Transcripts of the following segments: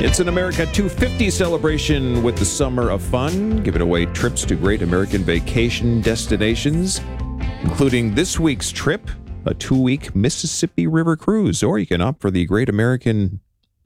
It's an America 250 celebration with the summer of fun, giving away trips to great American vacation destinations, including this week's trip, a 2-week Mississippi River cruise, or you can opt for the great American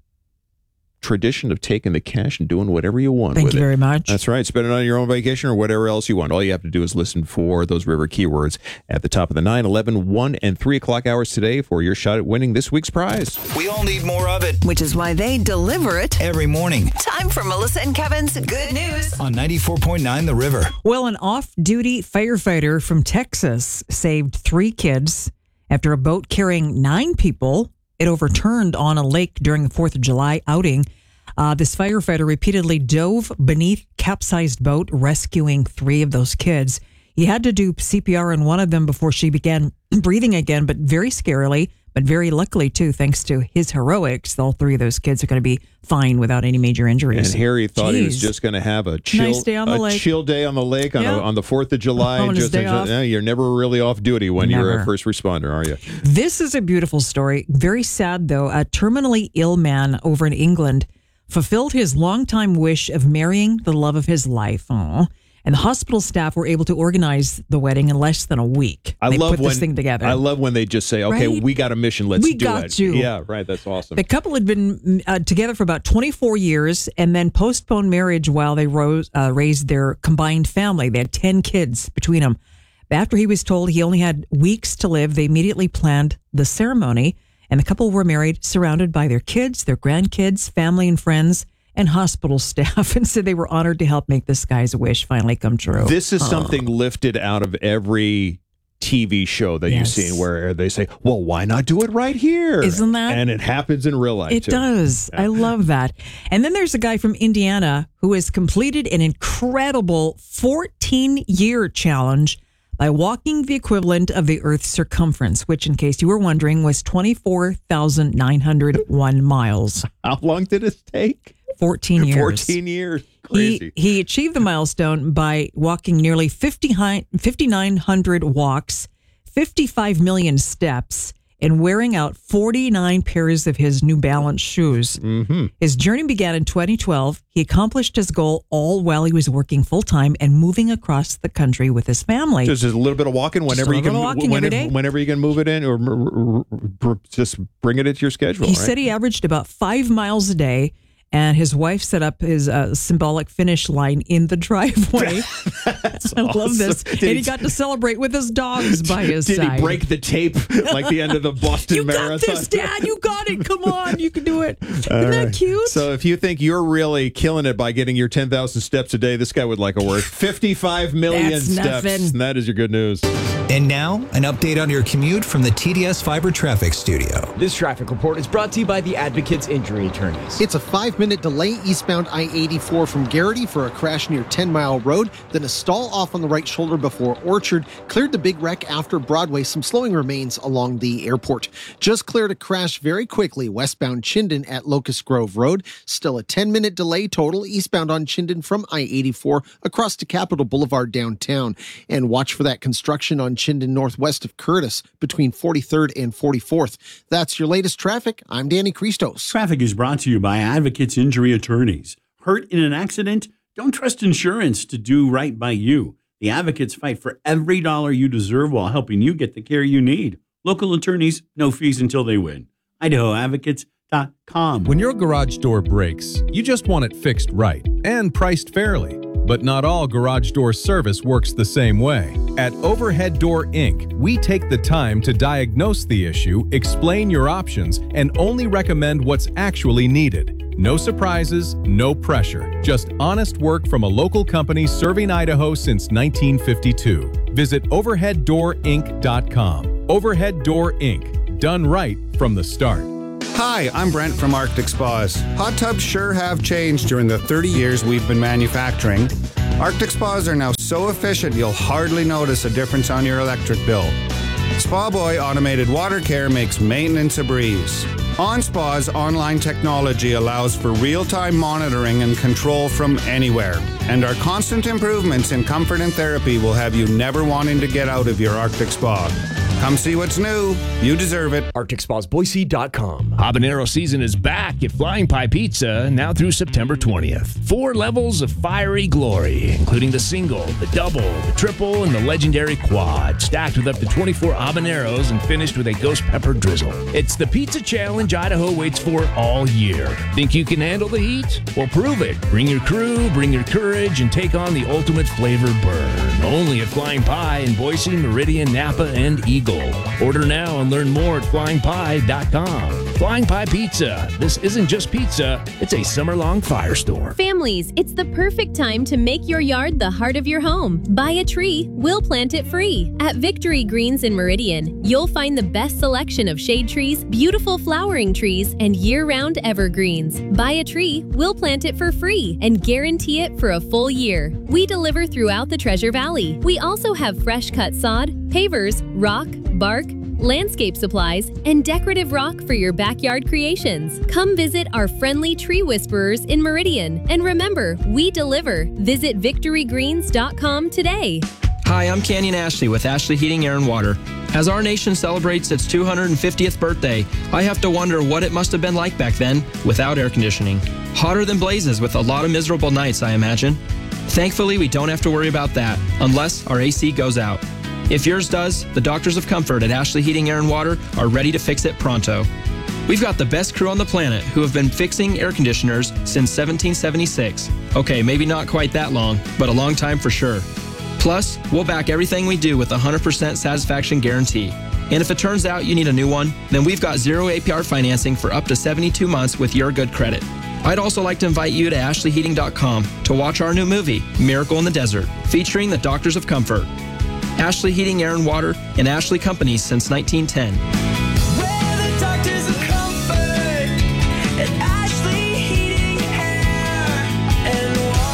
tradition of taking the cash and doing whatever you want with it. Thank you very much. That's right. Spend it on your own vacation or whatever else you want. All you have to do is listen for those river keywords at the top of the 9, 11, 1, and 3 o'clock hours today for your shot at winning this week's prize. We all need more of it. Which is why they deliver it Every morning. Time for Melissa and Kevin's Good News. On 94.9 The River. Well, an off-duty firefighter from Texas saved 3 kids after a boat carrying 9 people it overturned on a lake during the 4th of July outing. This firefighter repeatedly dove beneath capsized boat, rescuing 3 of those kids. He had to do CPR on one of them before she began breathing again, but very scarily, but very luckily, too, thanks to his heroics, all 3 of those kids are going to be fine without any major injuries. And Harry thought he was just going to have a chill, nice day on the lake. Chill day on the lake on the 4th of July. On his day off. You're never really off duty when you're a first responder, are you? This is a beautiful story. Very sad, though. A terminally ill man over in England fulfilled his longtime wish of marrying the love of his life. Aww. And the hospital staff were able to organize the wedding in less than a week. They put this thing together. I love when they just say, okay, right? We got a mission, let's do it. We got you. Yeah, right, that's awesome. The couple had been together for about 24 years and then postponed marriage while they raised their combined family. They had 10 kids between them. After he was told he only had weeks to live, they immediately planned the ceremony. And the couple were married, surrounded by their kids, their grandkids, family and friends, and hospital staff, and said they were honored to help make this guy's wish finally come true. This is something lifted out of every TV show that you've seen where they say, well, why not do it right here? Isn't that? And it happens in real life, It too. does. Yeah. I love that. And then there's a guy from Indiana who has completed an incredible 14-year challenge by walking the equivalent of the Earth's circumference, which, in case you were wondering, was 24,901 miles. How long did it take? 14 years. 14 years. Crazy. He achieved the milestone by walking nearly 5,900 walks, 55 million steps, and wearing out 49 pairs of his New Balance shoes. Mm-hmm. His journey began in 2012. He accomplished his goal all while he was working full-time and moving across the country with his family. Just a little bit of walking whenever you can whenever you can move it in or just bring it into your schedule. He right? said he averaged about 5 miles a day. And his wife set up his symbolic finish line in the driveway. I love this. And he got to celebrate with his dogs by his side. Did he break the tape like the end of the Boston Marathon? You got this, Dad. You got it. Come on. You can do it. Isn't that cute? So if you think you're really killing it by getting your 10,000 steps a day, this guy would like a word. 55 million That's steps. nothing. And that is your good news. And now, an update on your commute from the TDS Fiber Traffic Studio. This traffic report is brought to you by the Advocates Injury Attorneys. It's a 5-minute delay eastbound I-84 from Garrity for a crash near 10 Mile Road, then a stall off on the right shoulder before Orchard. Cleared the big wreck after Broadway. Some slowing remains along the airport. Just cleared a crash very quickly westbound Chinden at Locust Grove Road. Still a 10-minute delay total eastbound on Chinden from I-84 across to Capitol Boulevard downtown. And watch for that construction on Chinden northwest of Curtis between 43rd and 44th. That's your latest traffic. I'm Danny Christos. Traffic is brought to you by Advocates Injury Attorneys. Hurt in an accident? Don't trust insurance to do right by you. The Advocates fight for every dollar you deserve while helping you get the care you need. Local attorneys, no fees until they win. IdahoAdvocates.com. When your garage door breaks, you just want it fixed right and priced fairly. But not all garage door service works the same way. At Overhead Door Inc., we take the time to diagnose the issue, explain your options, and only recommend what's actually needed. No surprises, no pressure. Just honest work from a local company serving Idaho since 1952. Visit OverheadDoorInc.com. Overhead Door Inc. Done right from the start. Hi, I'm Brent from Arctic Spas. Hot tubs sure have changed during the 30 years we've been manufacturing. Arctic Spas are now so efficient you'll hardly notice a difference on your electric bill. Spa Boy automated water care makes maintenance a breeze. OnSpa's online technology allows for real-time monitoring and control from anywhere. And our constant improvements in comfort and therapy will have you never wanting to get out of your Arctic Spa. Come see what's new. You deserve it. ArcticSpasBoise.com. Habanero season is back at Flying Pie Pizza now through September 20th. 4 levels of fiery glory, including the single, the double, the triple, and the legendary quad, stacked with up to 24 habaneros and finished with a ghost pepper drizzle. It's the pizza challenge Idaho waits for all year. Think you can handle the heat? Well, prove it. Bring your crew, bring your courage, and take on the ultimate flavor burn. Only at Flying Pie in Boise, Meridian, Napa, and Eagle. Order now and learn more at flyingpie.com. Flying Pie Pizza. This isn't just pizza, it's a summer-long firestorm. Families, it's the perfect time to make your yard the heart of your home. Buy a tree, we'll plant it free. At Victory Greens in Meridian, you'll find the best selection of shade trees, beautiful flowering trees, and year-round evergreens. Buy a tree, we'll plant it for free and guarantee it for a full year. We deliver throughout the Treasure Valley. We also have fresh cut sod, pavers, rock, bark, landscape supplies, and decorative rock for your backyard creations. Come visit our friendly tree whisperers in Meridian. And remember, we deliver. Visit victorygreens.com today. Hi, I'm Canyon Ashley with Ashley Heating, Air, and Water. As our nation celebrates its 250th birthday, I have to wonder what it must have been like back then without air conditioning. Hotter than blazes with a lot of miserable nights, I imagine. Thankfully, we don't have to worry about that unless our AC goes out. If yours does, the Doctors of Comfort at Ashley Heating, Air, and Water are ready to fix it pronto. We've got the best crew on the planet who have been fixing air conditioners since 1776. Okay, maybe not quite that long, but a long time for sure. Plus, we'll back everything we do with a 100% satisfaction guarantee. And if it turns out you need a new one, then we've got 0 APR financing for up to 72 months with your good credit. I'd also like to invite you to ashleyheating.com to watch our new movie, Miracle in the Desert, featuring the Doctors of Comfort. Ashley Heating, Air, and Water, and Ashley Companies since 1910. We're the Doctors of Comfort at Ashley Heating, Air,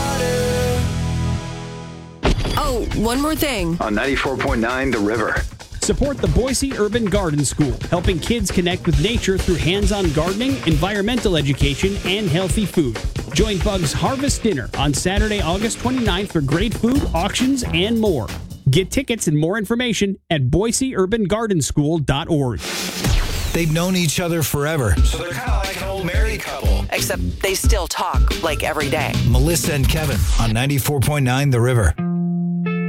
and Water. Oh, one more thing. On 94.9 The River. Support the Boise Urban Garden School, helping kids connect with nature through hands-on gardening, environmental education, and healthy food. Join Bug's Harvest Dinner on Saturday, August 29th for great food, auctions, and more. Get tickets and more information at boiseurbangardenSchool.org. They've known each other forever, so they're kind of like an old married couple. Except they still talk like every day. Melissa and Kevin on 94.9 The River.